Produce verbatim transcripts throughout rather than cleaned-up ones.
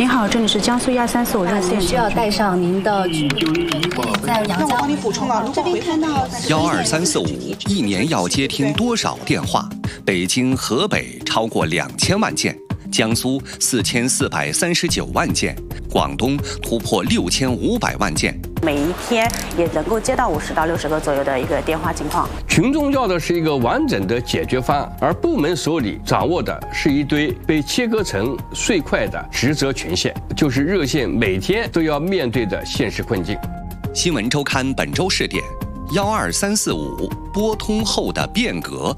您好，这里是江苏一二三四五热线， 需要带上您的居住地在阳江。 那我帮你补充了，这边看到幺二三四五一年要接听多少电话？北京、河北超过两千万件，江苏四千四百三十九万件，广东突破六千五百万件。 每一天也能够接到五十到六十个左右的一个电话情况。 群众要的是一个完整的解决方案，而部门手里掌握的是一堆被切割成碎块的职责权限，就是热线每天都要面对的现实困境。 新闻周刊本周试点：幺二三四五拨通后的变革。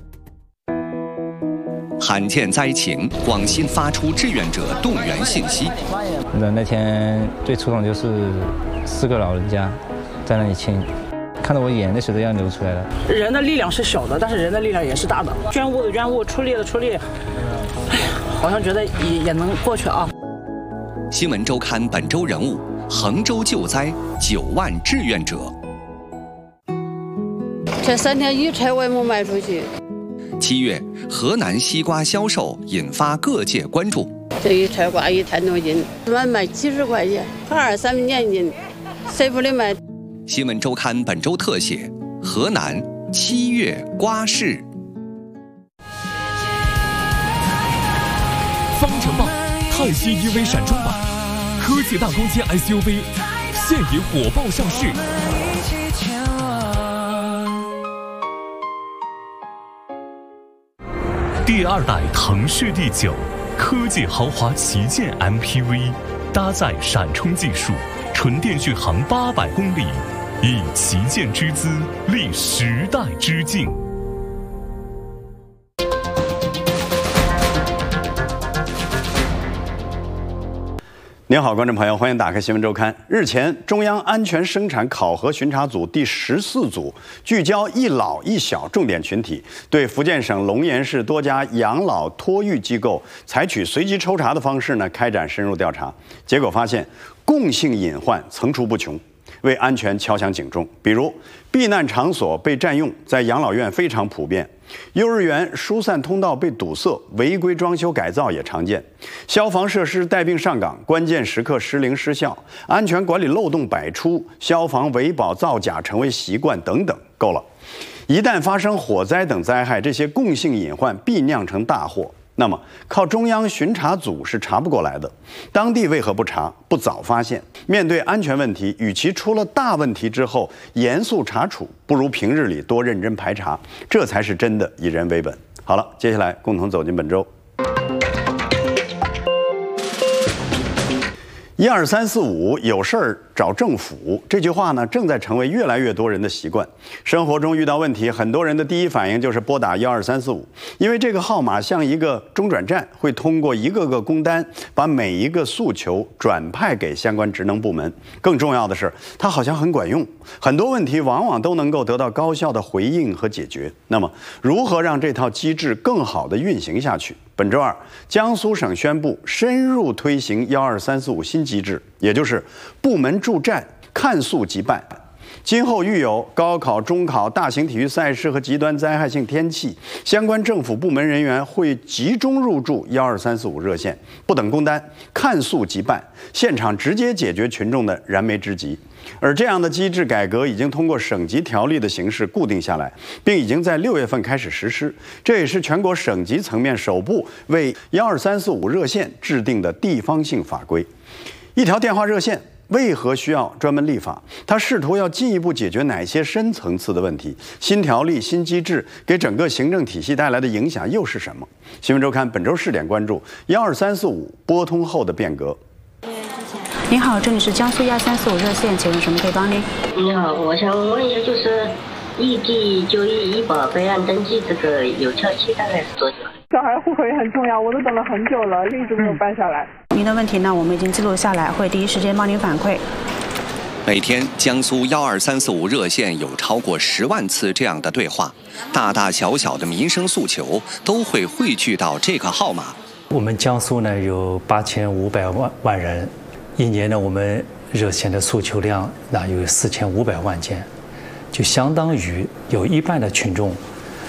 罕见灾情，广新发出志愿者动员信息。 那那天最触动就是四个老人家在那里亲，看到我眼泪水都要流出来了。 人的力量是小的，但是人的力量也是大的。捐物的捐物，出力的出力，哎呀，好像觉得也也能过去啊。 新闻周刊本周人物：衡州救灾九万志愿者。 这三天一车我也没卖出去。 七月，河南西瓜销售引发各界关注。 这一车瓜一摊多斤，卖卖几十块钱，二三年斤，谁不得卖？ 新闻周刊本周特写：河南七月瓜市。 方程豹泰系 E V 闪装版，科技大空间 S U V， 现已火爆上市。第二代腾势 D 九科技豪华旗舰 M P V， 搭载闪充技术，纯电续航八百公里，以旗舰之姿立时代之境。 您好，观众朋友，欢迎打开新闻周刊。日前，中央安全生产考核巡查组第十四组聚焦一老一小重点群体，对福建省龙岩市多家养老托育机构采取随机抽查的方式呢，开展深入调查。结果发现，共性隐患层出不穷，为安全敲响警钟。比如，避难场所被占用，在养老院非常普遍。幼儿园疏散通道被堵塞，违规装修改造也常见；消防设施带病上岗，关键时刻失灵失效；安全管理漏洞百出，消防维保造假成为习惯等等，够了。一旦发生火灾等灾害，这些共性隐患必酿成大祸。那么，靠中央巡查组是查不过来的。当地为何不查、不早发现？面对安全问题，与其出了大问题之后严肃查处，不如平日里多认真排查，这才是真的以人为本。好了，接下来共同走进本周。一二三四五有事儿找政府，这句话呢，正在成为越来越多人的习惯。生活中遇到问题，很多人的第一反应就是拨打幺二三四五，因为这个号码像一个中转站，会通过一个个工单，把每一个诉求转派给相关职能部门。更重要的是，它好像很管用，很多问题往往都能够得到高效的回应和解决。那么，如何让这套机制更好地运行下去？本周二，江苏省宣布深入推行幺二三四五新机制，也就是部门驻站看诉即办。今后遇有高考、中考、大型体育赛事和极端灾害性天气，相关政府部门人员会集中入驻幺二三四五热线，不等工单，看诉即办，现场直接解决群众的燃眉之急。而这样的机制改革已经通过省级条例的形式固定下来，并已经在六月份开始实施。这也是全国省级层面首部为幺二三四五热线制定的地方性法规。一条电话热线为何需要专门立法？它试图要进一步解决哪些深层次的问题？新条例、新机制给整个行政体系带来的影响又是什么？新闻周刊本周试点关注幺二三四五拨通后的变革。 您好，这里是江苏一二三四五热线，请问什么可以帮您？ 你好，我想问一下，就是异地就医医保备案登记这个有效期大概是多久？ 小孩户口也很重要，我都等了很久了，一直没有办下来。 您的问题呢，我们已经记录下来，会第一时间帮您反馈。 每天，江苏幺二三四五热线有超过十万次这样的对话，大大小小的民生诉求都会汇聚到这个号码。 我们江苏呢有八千五百万万人，一年呢我们热线的诉求量那有四千五百万件，就相当于有一半的群众，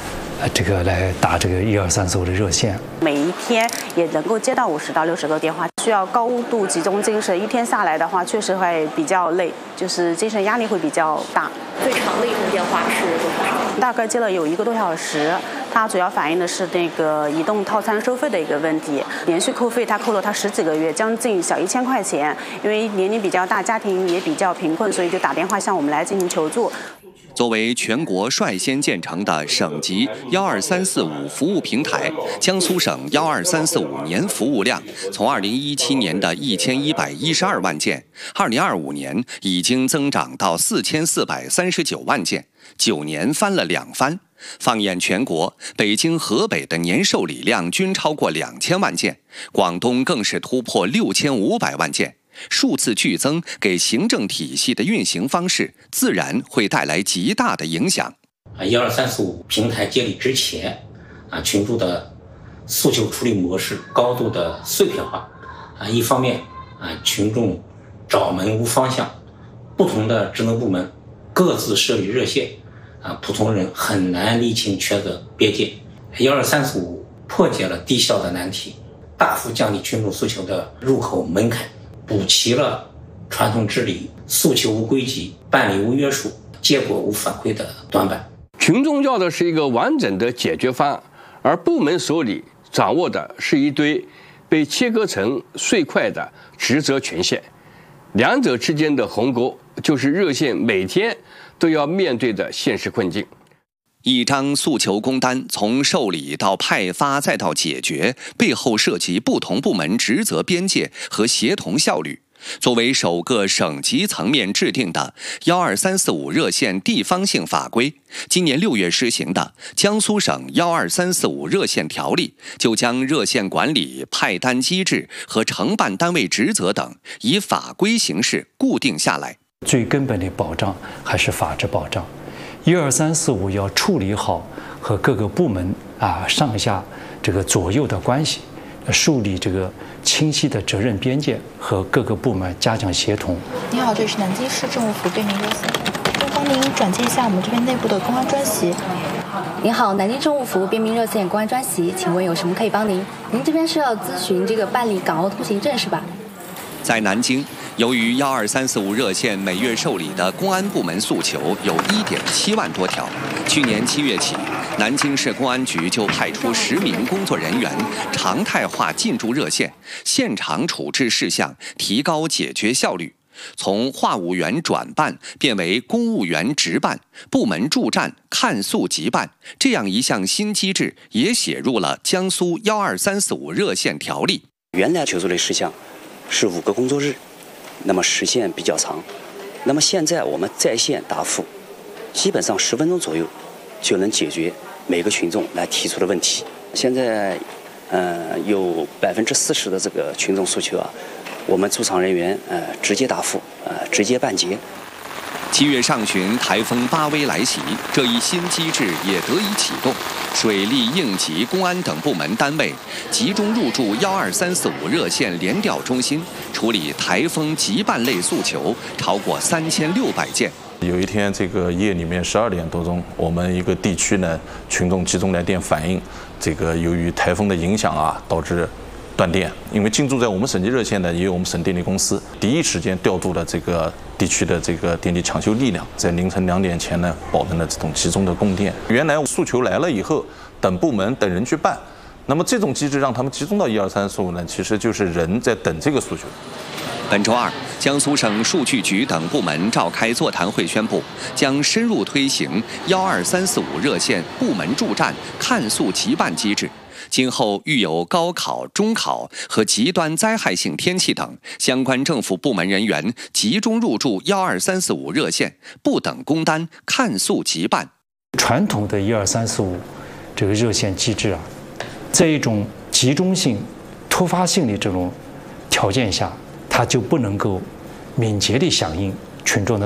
呃，这个来打这个一二三四五的热线。 每一天也能够接到五十到六十个电话，需要高度集中精神。一天下来的话，确实会比较累，就是精神压力会比较大。 最长的一通电话是多少？ 大概接了有一个多小时。它主要反映的是那个移动套餐收费的一个问题，连续扣费，它扣了他十几个月，将近小一千块钱。因为年龄比较大，家庭也比较贫困，所以就打电话向我们来进行求助。 作为全国率先建成的省级幺二三四五服务平台，江苏省幺二三四五年服务量从二零一七年的一千一百一十二万件，二零二五年已经增长到四千四百三十九万件，九年翻了两番。放眼全国，北京、河北的年受理量均超过两千万件，广东更是突破六千五百万件。数字剧增给行政体系的运行方式自然会带来极大的影响。 啊，一二三四五平台建立之前，啊，群众的诉求处理模式高度的碎片化。啊，一方面啊，群众找门无方向，不同的职能部门各自设立热线，啊，普通人很难厘清权责边界。一二三四五破解了低效的难题，大幅降低群众诉求的入口门槛。补齐了传统治理诉求无归集、办理无约束、结果无反馈的短板。 群众要的是一个完整的解决方案，而部门手里掌握的是一堆被切割成碎块的职责权限，两者之间的鸿沟就是热线每天都要面对的现实困境。 一张诉求工单从受理到派发再到解决，背后涉及不同部门职责边界和协同效率。作为首个省级层面制定的幺二三四五热线地方性法规，今年六月施行的《江苏省幺二三四五热线条例》就将热线管理、派单机制和承办单位职责等以法规形式固定下来。 最根本的保障还是法治保障。一二三四五要处理好和各个部门啊上下这个左右的关系，树立这个清晰的责任边界，和各个部门加强协同。 你好，这是南京市政务府便民热线，能帮您转接一下我们这边内部的公安专席。 你好，南京政务府便民热线公安专席，请问有什么可以帮您？您这边是要咨询这个办理港澳通行证是吧？ 在南京，由于幺二三四五热线每月受理的公安部门诉求有一点七万多条，去年七月起，南京市公安局就派出十名工作人员常态化进驻热线，现场处置事项，提高解决效率。从话务员转办变为公务员直办，部门驻站看诉即办，这样一项新机制也写入了江苏幺二三四五热线条例。 原来求助类事项是五个工作日，那么时限比较长。那么现在我们在线答复，基本上十分钟左右就能解决每个群众来提出的问题。现在，呃，有百分之四十的这个群众诉求啊，我们驻场人员呃直接答复，呃直接办结。 七月上旬，台风巴威来袭，这一新机制也得以启动。水利、应急、公安等部门单位集中入驻幺二三四五热线联调中心，处理台风急办类诉求超过三千六百件。 有一天，这个夜里面十二点多钟，我们一个地区呢，群众集中来电反映，这个由于台风的影响啊，导致断电。因为进驻在我们省级热线呢，也有我们省电力公司，第一时间调度了这个地区的这个电力抢修力量，在凌晨两点前呢，保证了这种集中的供电。原来诉求来了以后，等部门等人去办，那么这种机制让他们集中到一二三四五呢，其实就是人在等这个诉求。 本周二，江苏省数据局等部门召开座谈会，宣布将深入推行幺二三四五热线部门驻站看诉即办机制。今后遇有高考、中考和极端灾害性天气等相关政府部门人员集中入驻幺二三四五热线，不等工单，看诉即办。 传统的一二三四五这个热线机制啊，在一种集中性、突发性的这种条件下，它就不能够敏捷地响应群众的